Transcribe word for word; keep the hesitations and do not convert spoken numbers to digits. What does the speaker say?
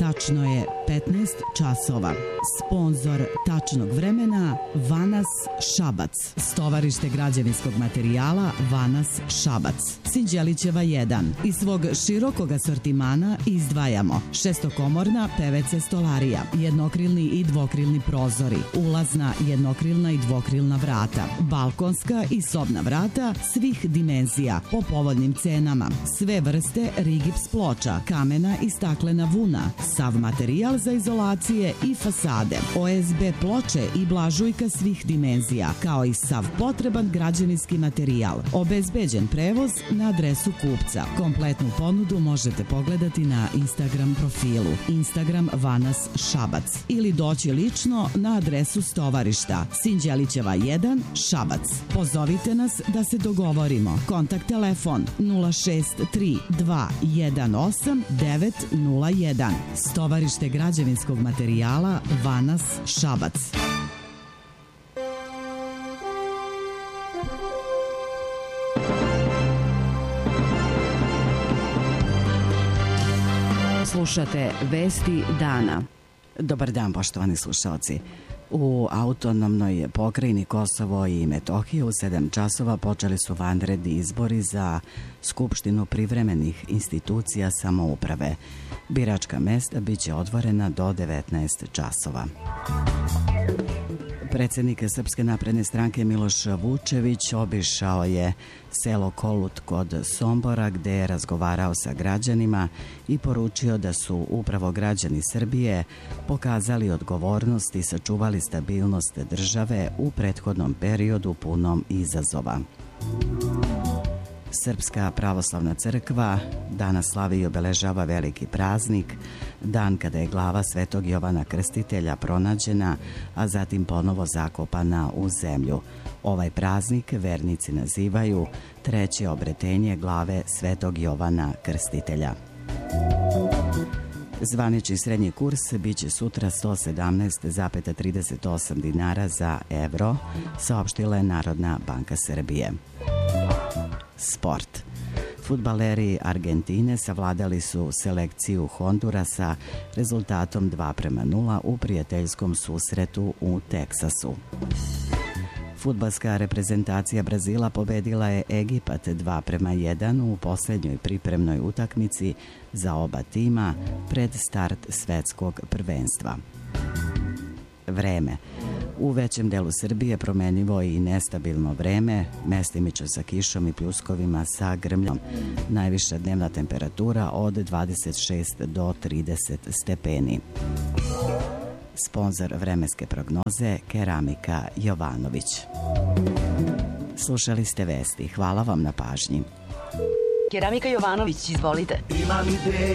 Tačno je petnaest časova. Sponzor tačnog vremena Vanas Šabac. Stovarište građevinskog materijala Vanas Šabac. Sinđelićeva jedan. Iz svog širokog asortimana izdvajamo šestokomorna P V C stolarija, jednokrilni i dvokrilni prozori, ulazna jednokrilna i dvokrilna vrata, balkonska i sobna vrata svih dimenzija po povoljnim cenama, sve vrste rigips ploča, kamena i staklena vuna, sav materijal za izolacije i fasade, O S B ploče i blažujka svih dimenzija, kao i sav potreban građevinski materijal, obezbeđen prevoz na adresu kupca. Kompletnu ponudu možete pogledati na Instagram profilu Instagram Vanas Šabac ili doći lično na adresu stovarišta Sinđelićeva jedan Šabac. Pozovite nas da se dogovorimo. Kontakt telefon nula šest tri dva jedan osam devet nula jedan. Stovarište građevinskog materijala Vanas Šabac. Slušate Vesti dana. Dobar dan, poštovani slušalci. U autonomnoj pokrajini Kosovo i Metohije u sedam časova počeli su vanredni izbori za Skupštinu privremenih institucija samouprave. Biračka mesta biće otvorena do devetnaest časova. Predsjednik Srpske napredne stranke Miloš Vučević obišao je selo Kolut kod Sombora, gde je razgovarao sa građanima i poručio da su upravo građani Srbije pokazali odgovornost i sačuvali stabilnost države u prethodnom periodu punom izazova. Srpska pravoslavna crkva danas slavi i obeležava veliki praznik, dan kada je glava Svetog Jovana Krstitelja pronađena, a zatim ponovo zakopana u zemlju. Ovaj praznik vernici nazivaju treće obretenje glave Svetog Jovana Krstitelja. Zvanični srednji kurs biće sutra sto sedamnaest zarez trideset osam dinara za evro, saopštila je Narodna banka Srbije. Sport. Fudbaleri Argentine savladali su selekciju Hondurasa rezultatom dva prema nula u prijateljskom susretu u Teksasu. Fudbalska reprezentacija Brazila pobedila je Egipat dva prema jedan u posljednjoj pripremnoj utakmici za oba tima pred start svetskog prvenstva. Vreme. U većem delu Srbije promenljivo i nestabilno vreme, mestimično sa kišom i pljuskovima sa grmljom. Najviša dnevna temperatura od dvadeset šest do trideset stepeni. Sponzor vremenske prognoze Keramika Jovanović. Slušali ste vesti. Hvala vam na pažnji. Keramika Jovanović, izvolite. Imam ideju